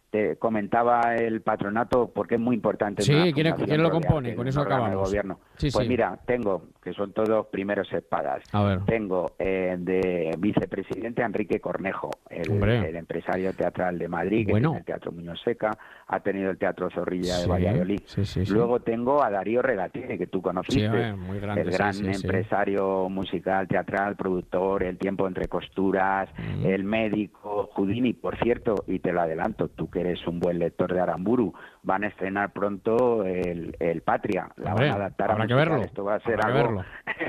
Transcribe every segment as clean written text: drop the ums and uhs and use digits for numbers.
te comentaba el patronato porque es muy importante. Sí, ¿quién lo compone? Con eso acabamos. Gobierno. Sí, pues sí. mira, tengo, que son todos primeros espadas. A ver. Tengo de vicepresidente a Enrique Cornejo, el empresario teatral de Madrid, que tiene el Teatro Muñoz Seca, ha tenido el Teatro Zorrilla de Valladolid. Luego tengo a Darío Regatini, que tú conociste, muy grande, el gran empresario musical, teatral, productor, El tiempo entre costuras, el médico, Houdini, por cierto, y te lo adelanto, tú que eres un buen lector de Aramburu, van a estrenar pronto el Patria, la van a adaptar habrá que verlo. Esto va a ser algo...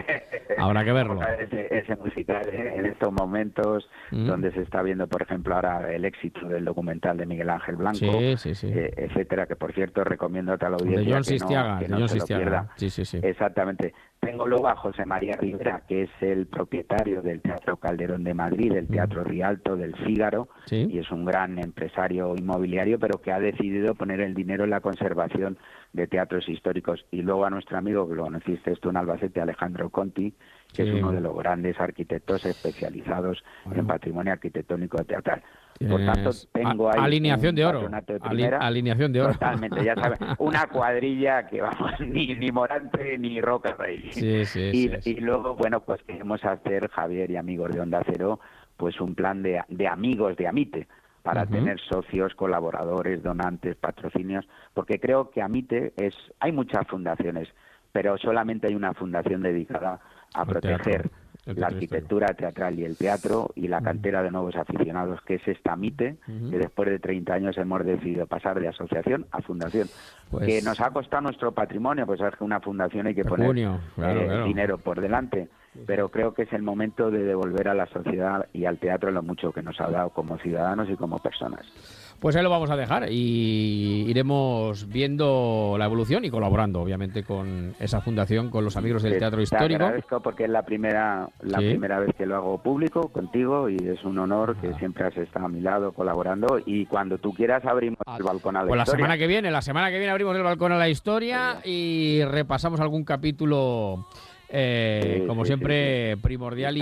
Habrá que verlo. Ese musical, en estos momentos donde se está viendo, por ejemplo, ahora el éxito del documental de Miguel Ángel Blanco, etcétera, que por cierto recomiendo a la audiencia de John Sistiaga, que no se lo pierda. Sí. Exactamente. Tengo luego a José María Rivera, que es el propietario del Teatro Calderón de Madrid, del Teatro Rialto, del Fígaro, y es un gran empresario inmobiliario, pero que ha decidido poner el dinero en la conservación de teatros históricos. Y luego a nuestro amigo, que lo conociste tú en Albacete, Alejandro Conti, que es uno de los grandes arquitectos especializados en patrimonio arquitectónico teatral. Por tanto, tengo ahí alineación de oro. Alineación de oro. Totalmente, ya sabes, una cuadrilla que vamos, ni Morante ni Roca Rey. Y luego, bueno, pues queremos hacer, Javier y amigos de Onda Cero, pues un plan de amigos de Amite, para tener socios, colaboradores, donantes, patrocinios, porque creo que Amite hay muchas fundaciones, pero solamente hay una fundación dedicada a proteger la arquitectura teatral y el teatro y la cantera de nuevos aficionados, que es esta Amite, que después de 30 años hemos decidido pasar de asociación a fundación. Que nos ha costado nuestro patrimonio, pues es que una fundación hay que poner dinero por delante, pero creo que es el momento de devolver a la sociedad y al teatro lo mucho que nos ha dado como ciudadanos y como personas. Pues ahí lo vamos a dejar y iremos viendo la evolución y colaborando, obviamente, con esa fundación, con los amigos del Teatro Histórico. Te agradezco porque es la primera vez que lo hago público contigo y es un honor que siempre has estado a mi lado colaborando y cuando tú quieras abrimos el balcón a la historia. Pues la semana que viene abrimos el balcón a la historia y repasamos algún capítulo... como siempre, primordial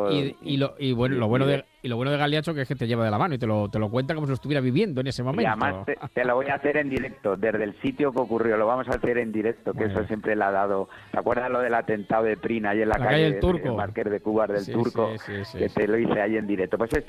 y bueno, lo bueno de Galiacho que es que te lleva de la mano y te lo cuenta como si lo estuviera viviendo en ese momento. Y además te lo voy a hacer en directo, desde el sitio que ocurrió, lo vamos a hacer en directo, que eso siempre le ha dado. ¿Te acuerdas lo del atentado de Prina ahí en la calle del Turco? Marqués de Cubas del Turco, que te lo hice ahí en directo? Pues